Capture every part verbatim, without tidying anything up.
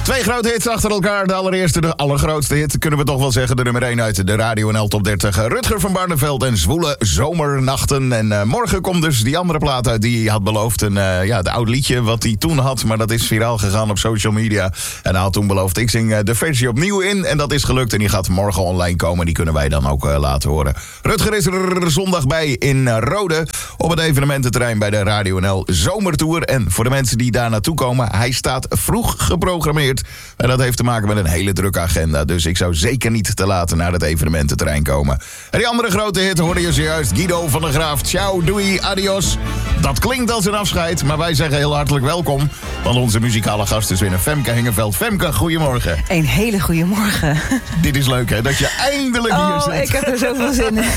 Twee grote hits achter elkaar. De allereerste, de allergrootste hit, kunnen we toch wel zeggen. De nummer één uit de Radio N L Top dertig. Rutger van Barneveld en Zwoele Zomernachten. En uh, morgen komt dus die andere plaat uit die hij had beloofd. Een, uh, ja, het oud liedje wat hij toen had. Maar dat is viraal gegaan op social media. En hij had toen beloofd, ik zing uh, de versie opnieuw in. En dat is gelukt. En die gaat morgen online komen. Die kunnen wij dan ook uh, laten horen. Rutger is er zondag bij in uh, Rode. Op het evenemententerrein bij de Radio N L Zomertour. En voor de mensen die daar naartoe komen, hij staat vroeg geprogrammeerd. En dat heeft te maken met een hele drukke agenda. Dus ik zou zeker niet te laat naar het evenemententerrein komen. En die andere grote hit hoorde je zojuist. Guido van der Graaf. Ciao, doei, adios. Dat klinkt als een afscheid, maar wij zeggen heel hartelijk welkom. Want onze muzikale gast is weer Femke Hengeveld. Femke, goedemorgen. Een hele goede morgen. Dit is leuk, hè? Dat je eindelijk oh, hier zit. Ik heb er zoveel zin in.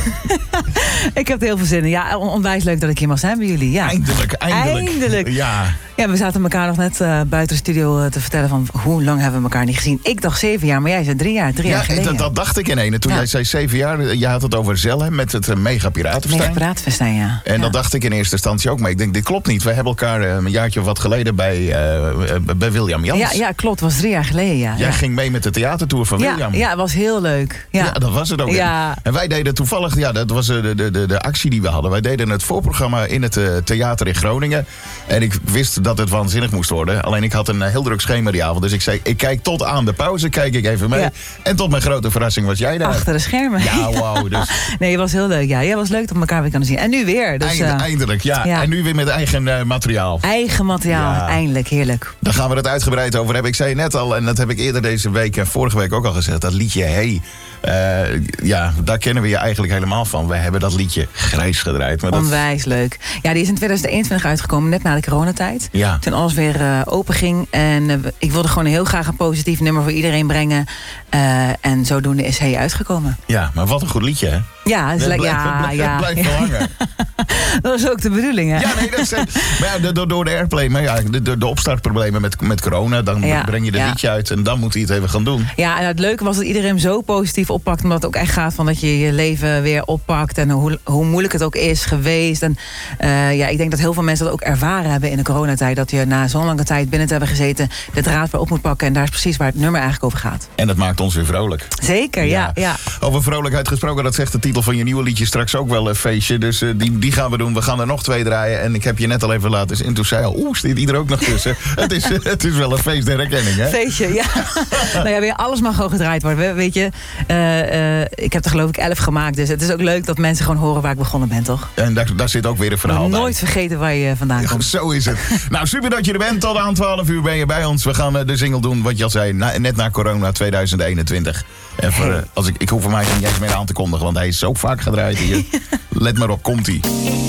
Ik heb er heel veel zin in. Ja, onwijs leuk dat ik hier mag zijn bij jullie. Ja. Eindelijk, eindelijk. Eindelijk. Ja. Ja, we zaten elkaar nog net uh, buiten de studio uh, te vertellen van hoe lang hebben we elkaar niet gezien. Ik dacht zeven jaar, maar jij zei drie jaar, drie ja, jaar geleden. Dat, dat dacht ik in ene. Toen ja. jij zei zeven jaar, jij had het over Zellen met het uh, Mega Piratenfestijn. Mega Piratenfestijn, ja. En ja. dat dacht ik in eerste instantie ook. Maar ik denk, dit klopt niet. We hebben elkaar uh, een jaartje of wat geleden bij, uh, bij William Jans. Ja, ja, klopt. Het was drie jaar geleden, ja. Jij ja. ging mee met de theatertour van ja, William. Ja, het was heel leuk. Ja, ja dat was het ook. Ja. En wij deden toevallig, ja, dat was de, de, de, de actie die we hadden. Wij deden het voorprogramma in het uh, theater in Groningen. En ik wist dat het waanzinnig moest worden. Alleen ik had een uh, heel druk schema die avond. Dus ik zei, ik kijk tot aan de pauze, kijk ik even mee. Ja. En tot mijn grote verrassing was jij daar. Achter de schermen. Ja, wauw. Dus. Nee, het was heel leuk. Ja, jij was leuk dat we elkaar weer kunnen zien. En nu weer. Dus, Einde, uh, eindelijk, ja. ja. En nu weer met eigen uh, materiaal. Eigen materiaal, ja. Eindelijk. Heerlijk. Daar gaan we het uitgebreid over hebben. Ik zei net al, en dat heb ik eerder deze week en vorige week ook al gezegd. Dat liedje Hey, uh, ja, daar kennen we je eigenlijk helemaal van. We hebben dat liedje Grijs gedraaid. Maar dat... Onwijs leuk. Ja, die is in twintig eenentwintig uitgekomen, net na de coronatijd. Ja. Toen alles weer uh, open ging. En uh, ik wilde gewoon heel graag een positief nummer voor iedereen brengen. Uh, en zodoende is Hey uitgekomen. Ja, maar wat een goed liedje, hè? Ja, het, is het, like, blijft, ja, het, ja. blijft wel hangen. Dat is ook de bedoeling, hè? Ja, nee, dat is... Maar ja, door, door de airplay, maar ja, de, de, de opstartproblemen met, met corona... dan ja, breng je de ja. liedje uit en dan moet hij het even gaan doen. Ja, en het leuke was dat iedereen hem zo positief oppakt... omdat het ook echt gaat van dat je je leven weer oppakt... en hoe, hoe moeilijk het ook is geweest. En uh, ja, ik denk dat heel veel mensen dat ook ervaren hebben in de coronatijd... dat je na zo'n lange tijd binnen te hebben gezeten... de draad weer op moet pakken en daar is precies waar het nummer eigenlijk over gaat. En dat maakt ons weer vrolijk. Zeker, ja. ja, ja. Over vrolijkheid gesproken, dat zegt de titel van je nieuwe liedje... straks ook wel een feestje, dus uh, die, die gaan we doen. We gaan er nog twee draaien en ik heb je net al even laten zien. En toen zei al, oeh, zit die er ook nog tussen. het, is, het is wel een feest der herkenning, hè? Feestje, ja. Nou ja, weer alles mag gewoon gedraaid worden. Weet je, uh, uh, ik heb er geloof ik elf gemaakt. Dus het is ook leuk dat mensen gewoon horen waar ik begonnen ben, toch? En daar, daar zit ook weer een verhaal bij. Nooit vergeten waar je vandaan komt. Ja, zo is het. Nou, super dat je er bent. Tot aan twaalf uur ben je bij ons. We gaan uh, de single doen, wat je al zei, na, net na corona twintig eenentwintig. En voor, uh, als ik, ik hoef voor mij niet eens meer aan te kondigen, want hij is zo vaak gedraaid hier. Let maar op, komt-ie.